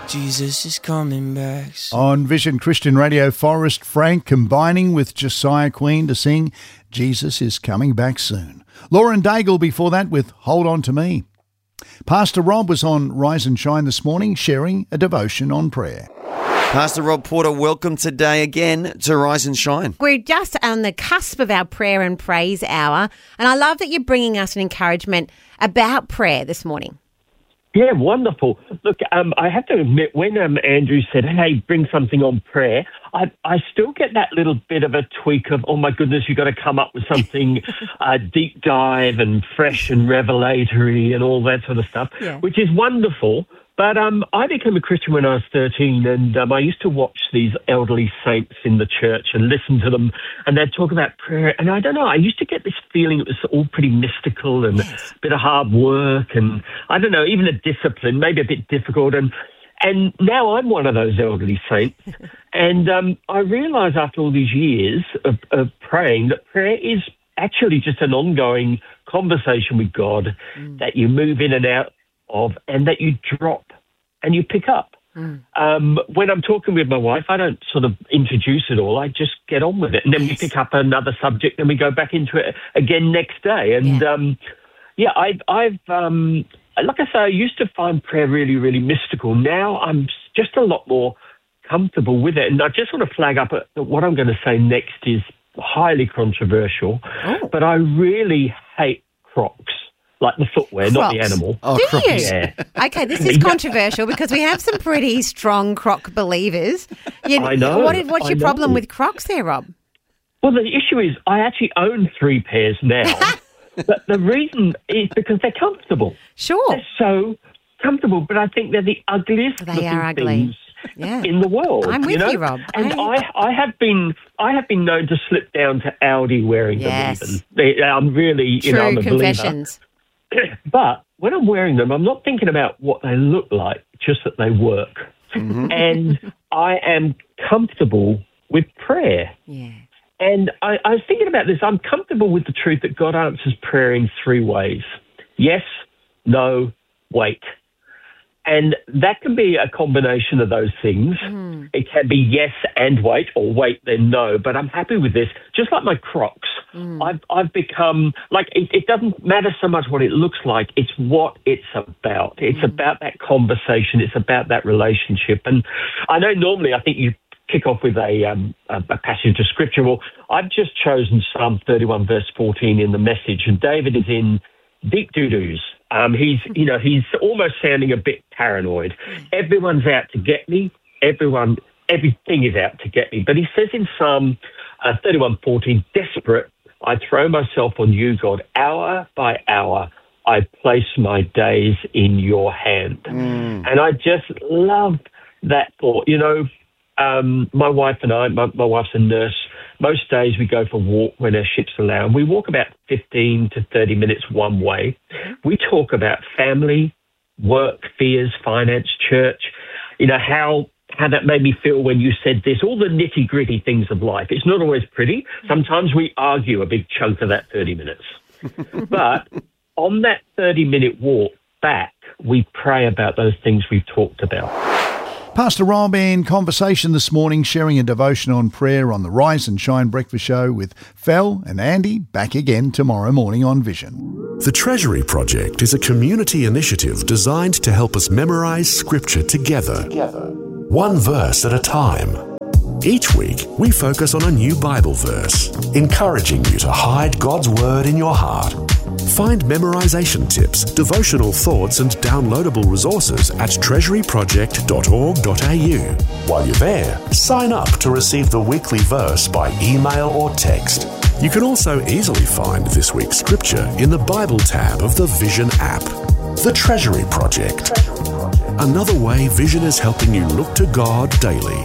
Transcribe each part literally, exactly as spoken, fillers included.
Jesus is coming back. On Vision Christian Radio, Forrest Frank combining with Josiah Queen to sing Jesus is Coming Back Soon. Lauren Daigle before that with Hold On To Me. Pastor Rob was on Rise and Shine this morning sharing a devotion on prayer. Pastor Rob Porter, welcome today again to Rise and Shine. We're just on the cusp of our prayer and praise hour, and I love that you're bringing us an encouragement about prayer this morning. Yeah, wonderful. Look, um, I have to admit, when um, Andrew said, hey, bring something on prayer, I, I still get that little bit of a tweak of, oh, my goodness, you've got to come up with something uh, deep dive and fresh and revelatory and all that sort of stuff, yeah. which is wonderful. But um, I became a Christian when I was thirteen, and um, I used to watch these elderly saints in the church and listen to them, and they'd talk about prayer. And I don't know, I used to get this feeling it was all pretty mystical and yes. a bit of hard work and, I don't know, even a discipline, maybe a bit difficult. And and now I'm one of those elderly saints. and um, I realise after all these years of, of praying that prayer is actually just an ongoing conversation with God mm. that you move in and out of, and that you drop and you pick up. Mm. Um, when I'm talking with my wife, I don't sort of introduce it all. I just get on with it. And then yes. we pick up another subject and we go back into it again next day. And yeah, um, yeah I've, I've um, like I say, I used to find prayer really, really mystical. Now I'm just a lot more comfortable with it. And I just want to flag up that what I'm going to say next is highly controversial, oh. but I really hate Crocs. Like the footwear, Crocs. Not the animal. Oh, Do Crocs. you? Yeah. Okay, this is controversial because we have some pretty strong Croc believers. You, I know. What, what's your I know. problem with Crocs there, Rob? Well, the issue is I actually own three pairs now. But the reason is because they're comfortable. Sure. They're so comfortable, but I think they're the ugliest they looking are ugly. things yeah. in the world. I'm with you, know? you, Rob. And I... I, I have been I have been known to slip down to Aldi wearing yes. them even. They, I'm really, you True know, I'm a confessions. believer. But when I'm wearing them, I'm not thinking about what they look like, just that they work. Mm-hmm. And I am comfortable with prayer. Yeah. And I, I was thinking about this. I'm comfortable with the truth that God answers prayer in three ways. Yes, no, wait. And that can be a combination of those things. Mm. It can be yes and wait, or wait then no. But I'm happy with this. Just like my Crocs, mm. I've I've become like it, it doesn't matter so much what it looks like. It's what it's about. It's mm. about that conversation. It's about that relationship. And I know normally I think you kick off with a um, a, a passage of scripture. Well, I've just chosen Psalm thirty-one verse fourteen in the Message, and David is in deep doo-doos. Um, he's, you know, he's almost sounding a bit paranoid. Everyone's out to get me. Everyone, everything is out to get me. But he says in Psalm uh, thirty-one fourteen, desperate, I throw myself on you, God. Hour by hour, I place my days in your hand. Mm. And I just love that thought. You know, um, my wife and I, my, my wife's a nurse. Most days we go for a walk when our ships allow, and we walk about fifteen to thirty minutes one way. We talk about family, work, fears, finance, church, you know, how how that made me feel when you said this, all the nitty-gritty things of life. It's not always pretty. Sometimes we argue a big chunk of that thirty minutes. But on that thirty-minute walk back, we pray about those things we've talked about. Pastor Rob in conversation this morning, sharing a devotion on prayer on the Rise and Shine Breakfast Show with Fel and Andy, back again tomorrow morning on Vision. The Treasury Project is a community initiative designed to help us memorise Scripture together, together, one verse at a time. Each week, we focus on a new Bible verse, encouraging you to hide God's Word in your heart. Find memorization tips, devotional thoughts and downloadable resources at treasury project dot org dot a u. While you're there, sign up to receive the weekly verse by email or text. You can also easily find this week's scripture in the Bible tab of the Vision app. The Treasury Project. Another way Vision is helping you look to God daily.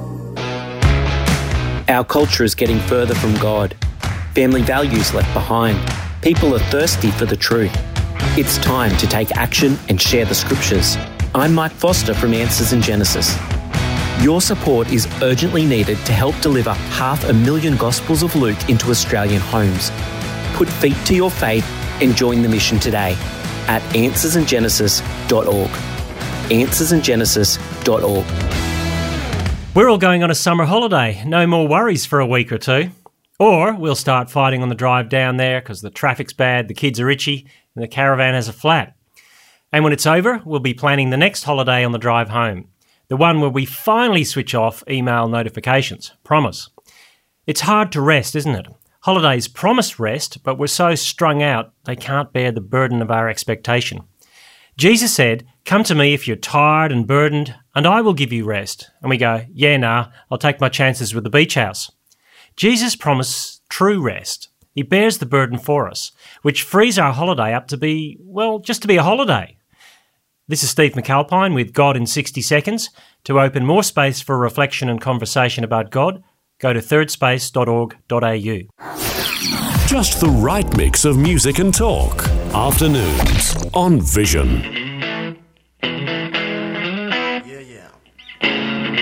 Our culture is getting further from God. Family values left behind. People are thirsty for the truth. It's time to take action and share the scriptures. I'm Mike Foster from Answers in Genesis. Your support is urgently needed to help deliver half a million Gospels of Luke into Australian homes. Put feet to your faith and join the mission today at answers in genesis dot org. answers in genesis dot org. We're all going on a summer holiday. No more worries for a week or two. Or we'll start fighting on the drive down there because the traffic's bad, the kids are itchy, and the caravan has a flat. And when it's over, we'll be planning the next holiday on the drive home. The one where we finally switch off email notifications. Promise. It's hard to rest, isn't it? Holidays promise rest, but we're so strung out they can't bear the burden of our expectation. Jesus said, "Come to me if you're tired and burdened, and I will give you rest." And we go, "Yeah, nah, I'll take my chances with the beach house." Jesus promised true rest. He bears the burden for us, which frees our holiday up to be, well, just to be a holiday. This is Steve McAlpine with God in sixty seconds. To open more space for reflection and conversation about God, go to third space dot org dot a u. Just the right mix of music and talk. Afternoons on Vision.